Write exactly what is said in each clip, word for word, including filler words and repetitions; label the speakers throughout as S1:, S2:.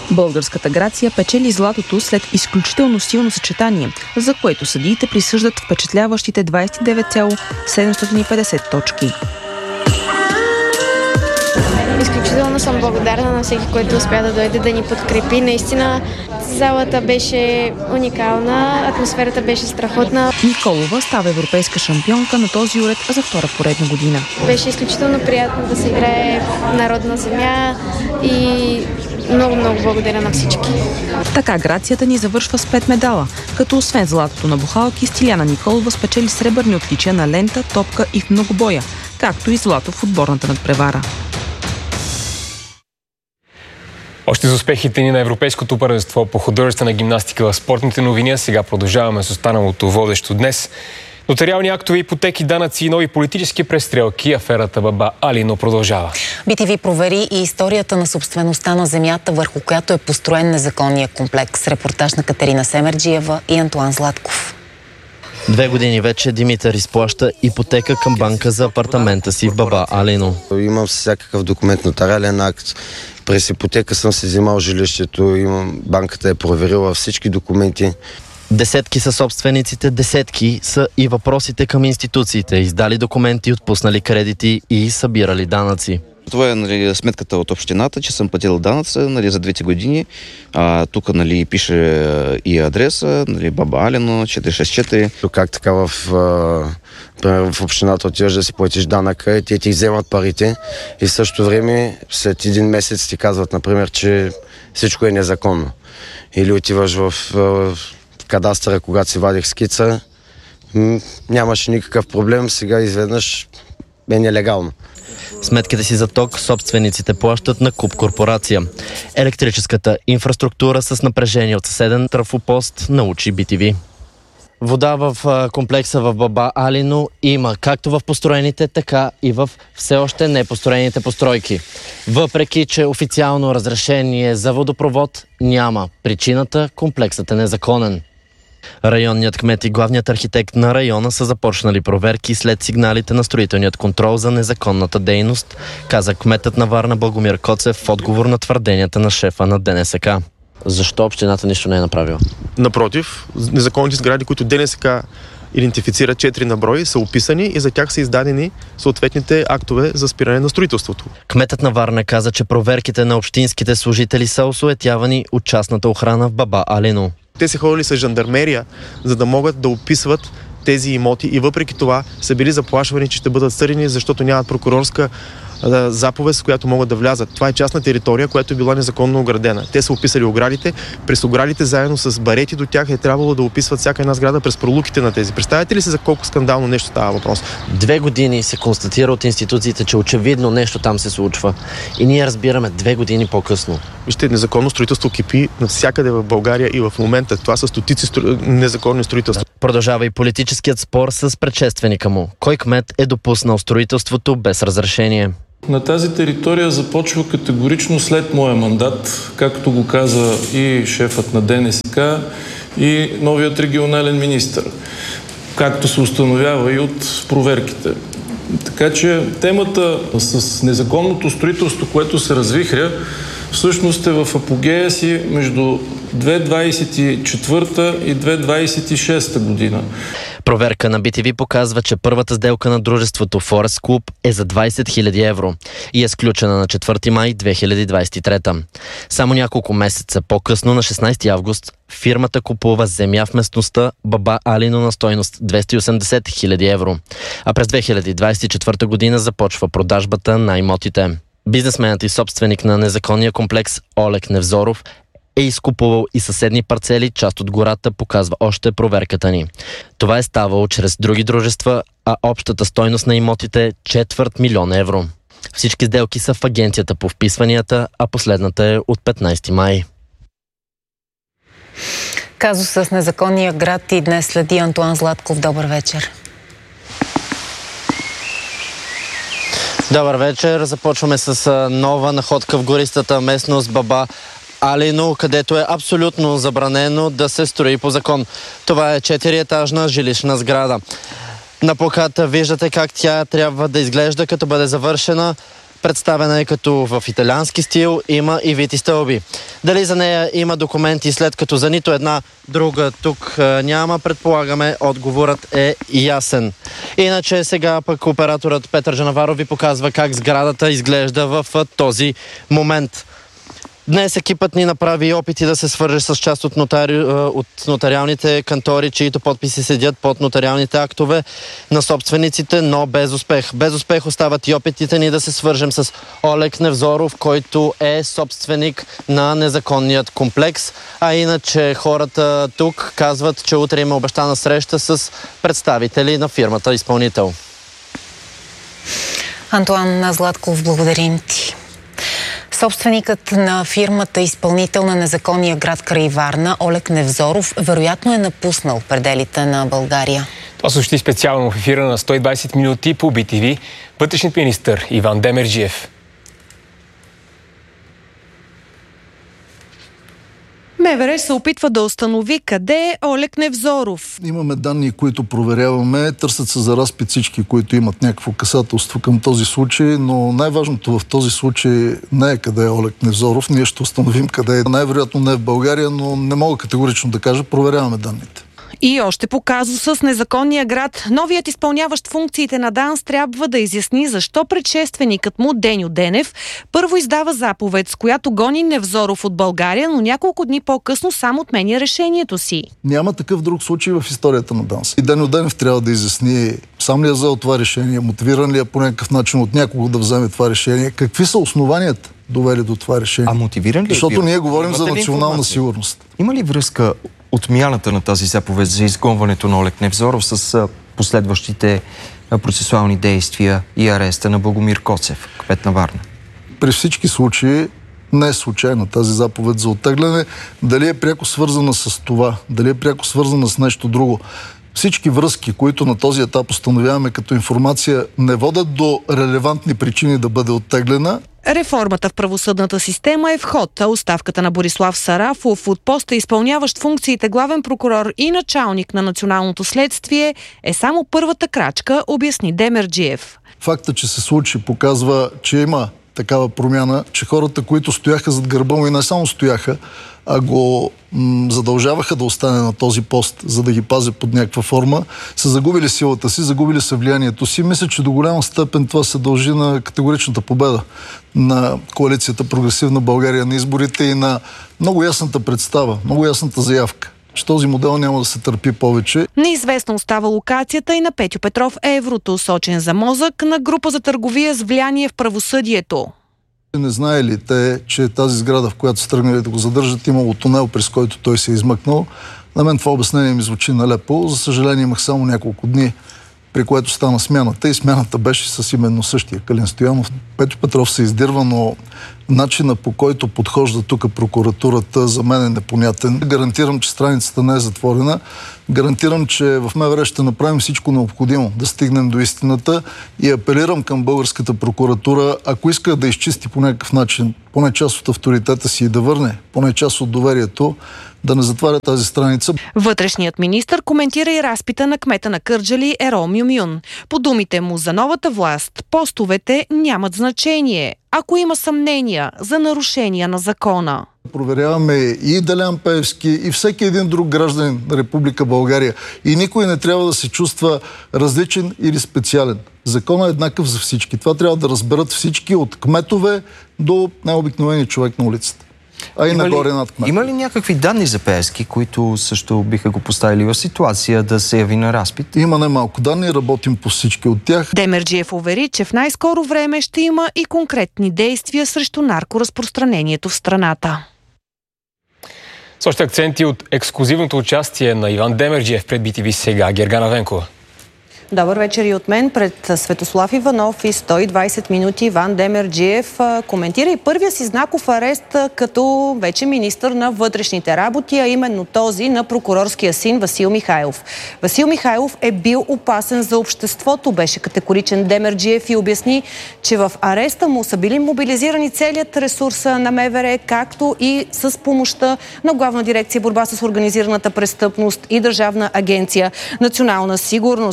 S1: Българската Грация печели златото след изключително силно съчетание, за което съдиите присъждат впечатляващите двадесет и девет цяло седемстотин и петдесет точки.
S2: Изключително съм благодарна на всеки, който успя да дойде да ни подкрепи. Наистина залата беше уникална, атмосферата беше страхотна.
S1: Николова става европейска шампионка на този уред за втора поредна година.
S2: Беше изключително приятно да се играе народна земя и много, много благодаря на всички.
S1: Така Грацията ни завършва с пет медала, като освен златото на бухалки, Стиляна Николова спечели сребърни отличия на лента, топка и в многобоя, както и злато в отборната надпревара.
S3: Още за успехите ни на Европейското първенство по художествена гимнастика в спортните новини, а сега продължаваме с останалото водещо днес. Нотариални актове, ипотеки, данъци и нови политически престрелки. Аферата Баба Алино продължава.
S4: Би Ти Ви провери и историята на собствеността на земята, върху която е построен незаконния комплекс. Репортаж на Катерина Семерджиева и Антуан Златков.
S5: Две години вече Димитър изплаща ипотека към банка за апартамента си в Баба Алино.
S6: Имам всякакъв документ, нотариален акт. През ипотека съм се взимал жилището, имам, банката е проверила всички документи.
S5: Десетки са собствениците, десетки са и въпросите към институциите. Издали документи, отпуснали кредити и събирали данъци.
S7: Това е, нали, сметката от общината, че съм платил данъци, нали, за двете години. А, тук, нали, пише и адреса, нали, Баба Алино, четири шест четири.
S6: Как така в, в общината отиваш да си платиш данъка и те ти вземат парите и в същото време след един месец ти казват, например, че всичко е незаконно. Или отиваш в, в кадастъра, когато си вадих скица, нямаше никакъв проблем, сега изведнъж е нелегално.
S5: Сметките си за ток собствениците плащат на Куп корпорация. Електрическата инфраструктура с напрежение от съседен трафопост научи Би Ти Ви. Вода в комплекса в Баба Алино има както в построените, така и в все още непостроените постройки. Въпреки че официално разрешение за водопровод няма. Причината – комплексът е незаконен. Районният кмет и главният архитект на района са започнали проверки след сигналите на строителният контрол за незаконната дейност, каза кметът на Варна Благомир Коцев в отговор на твърденията на шефа на Де Ен Ес Ка. Защо общината нищо не е направила?
S8: Напротив, незаконните сгради, които Де Ен Ес Ка идентифицира четири на брой, са описани и за тях са издадени съответните актове за спиране на строителството.
S5: Кметът на Варна каза, че проверките на общинските служители са осуетявани от частната охрана в Баба Алино.
S8: Те са ходили с жандармерия, за да могат да описват тези имоти и въпреки това са били заплашвани, че ще бъдат съдени, защото нямат прокурорска а, заповед, с която могат да влязат. Това е частна територия, която е била незаконно оградена. Те са описали оградите. През оградите заедно с барети до тях е трябвало да описват всяка една сграда през пролуките на тези. Представете ли се за колко скандално нещо става въпрос?
S5: Две години се констатира от институциите, че очевидно нещо там се случва. И ние разбираме две години по-късно.
S8: Вижте, незаконно строителство кипи навсякъде в България и в момента. Това са стотици стро... незаконни строителства.
S5: Продължава и политическият спор с предшественика му. Кой кмет е допуснал строителството без разрешение?
S9: На тази територия започва категорично след моя мандат, както го каза и шефът на Де Ен Ес Ка и новият регионален министър, както се установява и от проверките. Така че темата с незаконното строителство, което се развихря, всъщност е в апогея си между две хиляди двадесет и четвърта и две хиляди двадесет и шеста година.
S5: Проверка на Би Ти Ви показва, че първата сделка на дружеството Форест Клуб е за двадесет хиляди евро и е сключена на четвърти май две хиляди двадесет и трета. Само няколко месеца по-късно, на шестнадесети август, фирмата купува земя в местността Баба Алино на стойност двеста и осемдесет хиляди евро. А през две хиляди двадесет и четвърта година започва продажбата на имотите. Бизнесменът и собственик на незаконния комплекс Олег Невзоров е изкупувал и съседни парцели, част от гората, показва още проверката ни. Това е ставало чрез други дружества, а общата стойност на имотите е четвърт милион евро. Всички сделки са в агенцията по вписванията, а последната е от петнадесети май.
S4: Казус с незаконния град и днес следи Антуан Златков. Добър вечер.
S5: Добър вечер. Започваме с нова находка в гористата местност Баба Алино, където е абсолютно забранено да се строи по закон. Това е четириетажна жилищна сграда. На плаката виждате как тя трябва да изглежда, като бъде завършена. Представена е като в италиански стил, има и вити стълби. Дали за нея има документи, след като за нито една друга тук няма, предполагаме, отговорът е ясен. Иначе сега пък операторът Петър Жанаваров ви показва как сградата изглежда в този момент. Днес екипът ни направи опити да се свърже с част от, нотари... от нотариалните кантори, чието подписи седят под нотариалните актове на собствениците, но без успех. Без успех остават и опитите ни да се свържем с Олег Невзоров, който е собственик на незаконният комплекс. А иначе хората тук казват, че утре има обещана среща с представители на фирмата изпълнител.
S4: Антуан Златков, благодарим ти. Собственикът на фирмата изпълнител на незаконния град край Варна, Олег Невзоров, вероятно е напуснал пределите на България. Това
S3: съобщи специално в ефира на сто и двайсет минути по би ти ви вътрешният министър Иван Демерджиев.
S1: МВР се опитва да установи къде е Олег Невзоров.
S10: Имаме данни, които проверяваме. Търсят се за разпит всички, които имат някакво касателство към този случай, но най-важното в този случай не е къде е Олег Невзоров. Ние ще установим къде е. Най-вероятно не е в България, но не мога категорично да кажа. Проверяваме данните.
S1: И още по казуса с незаконния град, новият изпълняващ функциите на ДАНС трябва да изясни защо предшественикът му Деню Денев първо издава заповед, с която гони Невзоров от България, но няколко дни по-късно сам отменя решението си.
S10: Няма такъв друг случай в историята на ДАНС. И Деню Денев трябва да изясни сам ли е взел това решение, мотивиран ли е по някакъв начин от някого да вземе това решение, какви са основанията довели до това решение.
S11: А мотивиран ли е?
S10: Защото ние говорим за национална сигурност.
S11: Има ли връзка отмяната на тази заповед за изгонването на Олег Невзоров с последващите процесуални действия и ареста на Богомир Коцев, кмет на Варна?
S10: При всички случаи не е случайна тази заповед за оттегляне. Дали е пряко свързана с това, дали е пряко свързана с нещо друго. Всички връзки, които на този етап установяваме като информация, не водят до релевантни причини да бъде оттеглена.
S1: Реформата в правосъдната система е в ход, а оставката на Борислав Сарафов от поста изпълняващ функциите главен прокурор и началник на националното следствие е само първата крачка, обясни Демерджиев.
S10: Факта, че се случи, показва, че има такава промяна, че хората, които стояха зад гърба му и не само стояха, а го м- задължаваха да остане на този пост, за да ги пази под някаква форма, са загубили силата си, загубили са влиянието си. Мисля, че до голяма степен това се дължи на категоричната победа на коалицията Прогресивна България на изборите и на много ясната представа, много ясната заявка, че този модел няма да се търпи повече.
S1: Неизвестна остава локацията и на Петю Петров Еврото, сочен за мозък на група за търговия с влияние в правосъдието.
S10: Не знае ли те, че тази сграда, в която са тръгнали да го задържат, имало тунел, през който той се е измъкнал? На мен това обяснение ми звучи налепо. За съжаление имах само няколко дни, при което стана смяната и смяната беше с именно същия Калин Стоянов. Петю Петров се издирва, но начина, по който подхожда тук прокуратурата, за мен е непонятен. Гарантирам, че страницата не е затворена. Гарантирам, че в МВР ще направим всичко необходимо да стигнем до истината и апелирам към българската прокуратура, ако иска да изчисти по някакъв начин поне част от авторитета си и да върне поне част от доверието, да не затваря тази страница.
S1: Вътрешният министър коментира и разпита на кмета на Кърджали Ерол Мюмюн. По думите му за новата власт, постовете нямат значение, ако има съмнения за нарушения на закона.
S10: Проверяваме и Делян Пеевски, и всеки един друг гражданин на Република България. И никой не трябва да се чувства различен или специален. Законът е еднакъв за всички. Това трябва да разберат всички, от кметове до най-обикновения човек на улицата. А и
S11: има
S10: нагоре
S11: ли,
S10: над кмет.
S11: Има ли някакви данни за Пеевски, които също биха го поставили в ситуация да се яви на разпит?
S10: Има немалко данни, работим по всички от тях.
S1: Демерджиев увери, че в най-скоро време ще има и конкретни действия срещу наркоразпространението в страната.
S3: С още акценти от ексклузивното участие на Иван Демерджиев пред би ти ви сега. Гергана Венкова.
S12: Добър вечер и от мен. Пред Светослав Иванов и сто и двайсет минути Иван Демерджиев коментира и първия си знаков арест като вече министър на вътрешните работи, а именно този на прокурорския син Васил Михайлов. Васил Михайлов е бил опасен за обществото, беше категоричен Демерджиев и обясни, че в ареста му са били мобилизирани целият ресурс на МВР, както и с помощта на Главна дирекция борба с организираната престъпност и Държавна агенция Национална сигурност.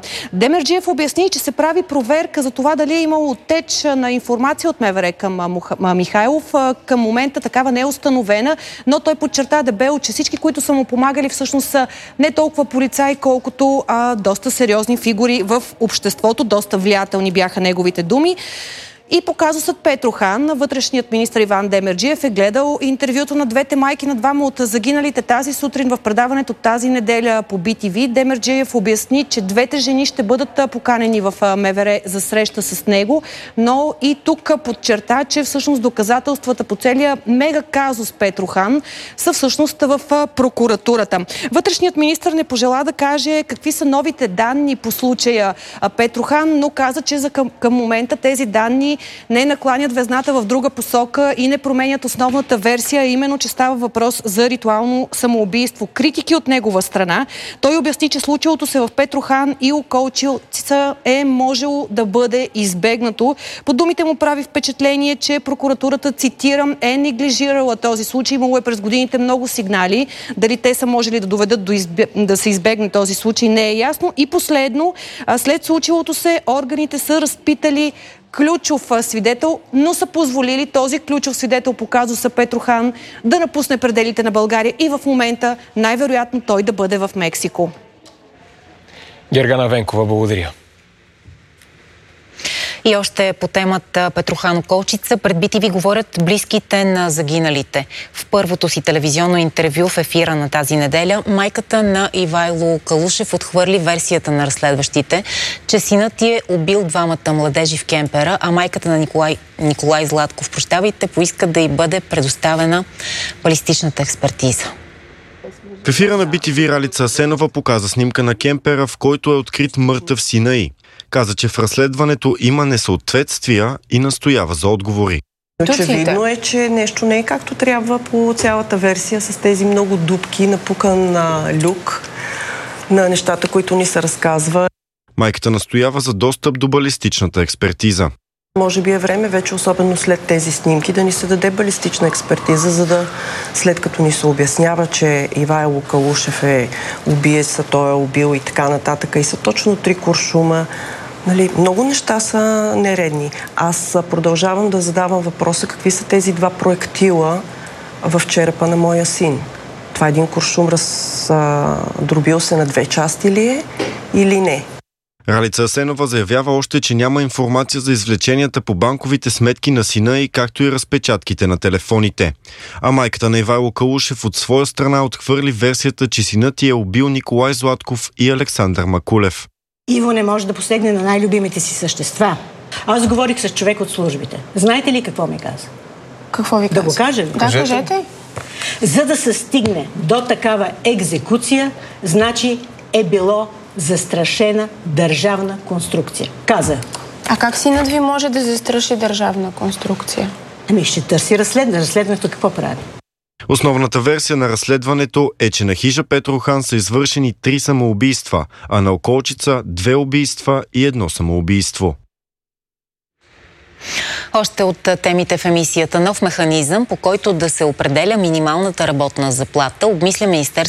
S12: Демерджиев обясни, че се прави проверка за това дали е имало теч на информация от МВР към Михайлов. Към момента такава не е установена, но той подчерта дебело, че всички, които са му помагали, всъщност са не толкова полицаи, колкото а, доста сериозни фигури в обществото. Доста влиятелни бяха неговите думи. И по казусът Петрохан, вътрешният министър Иван Демерджиев е гледал интервюто на двете майки на двама от загиналите тази сутрин в предаването тази неделя по Би Ти Ви. Демерджиев обясни, че двете жени ще бъдат поканени в МВР за среща с него, но и тук подчерта, че всъщност доказателствата по целия мега казус Петрохан са всъщност в прокуратурата. Вътрешният министър не пожела да каже какви са новите данни по случая Петрохан, но каза, че за към, към момента тези данни не накланят везната в друга посока и не променят основната версия, именно, че става въпрос за ритуално самоубийство. Критики от негова страна. Той обясни, че случилото се в Петрохан и околчица е можело да бъде избегнато. По думите му прави впечатление, че прокуратурата, цитирам, е неглижирала този случай. Имало е през годините много сигнали. Дали те са можели да доведат до избе... да се избегне този случай, не е ясно. И последно, след случилото се, органите са разпитали ключов свидетел, но са позволили този ключов свидетел по казуса Петрохан да напусне пределите на България и в момента най-вероятно той да бъде в Мексико.
S3: Гергана Венкова, благодаря.
S4: И още по темата Петрохан-Околчица, пред Би Ти Ви говорят близките на загиналите. В първото си телевизионно интервю в ефира на тази неделя майката на Ивайло Калушев отхвърли версията на разследващите, че синът ти е убил двамата младежи в кемпера, а майката на Николай, Николай Златков, прощавайте, поиска да й бъде предоставена балистичната експертиза.
S13: В ефира на Би Ти Ви Ралица Асенова показа снимка на кемпера, в който е открит мъртъв сина й. Каза, че в разследването има несъответствия и настоява за отговори.
S14: Очевидно е, че нещо не е както трябва по цялата версия с тези много дупки, напукан на люк на нещата, които ни се разказва.
S13: Майката настоява за достъп до балистичната експертиза.
S14: Може би е време вече, особено след тези снимки, да ни се даде балистична експертиза, за да след като ни се обяснява, че Ивайло Калушев е убиец, той е убил и така нататък, и са точно три куршума. Нали, много неща са нередни. Аз продължавам да задавам въпроса какви са тези два проектила в черепа на моя син. Това е един куршум раздробил се на две части ли е или не?
S13: Ралица Асенова заявява още, че няма информация за извлеченията по банковите сметки на сина и както и разпечатките на телефоните. А майката на Ивайло Калушев от своя страна отхвърли версията, че синът ти е убил Николай Златков и Александър Макулев.
S15: Иво не може да посегне на най-любимите си същества. Аз говорих с човек от службите. Знаете ли какво ми каза?
S2: Какво ви каза?
S15: Да го кажа ли?
S2: Да, кажете.
S15: За да се стигне до такава екзекуция, значи е било застрашена държавна конструкция. Каза.
S2: А как синът ви може да застраши държавна конструкция?
S15: Ами ще търси разследване. Разследването какво прави?
S13: Основната версия на разследването е, че на хижа Петрохан са извършени три самоубийства, а на Околчица две убийства и едно самоубийство.
S4: Още от темите в емисията: нов механизъм, по който да се определя минималната работна заплата, обмисля Министерството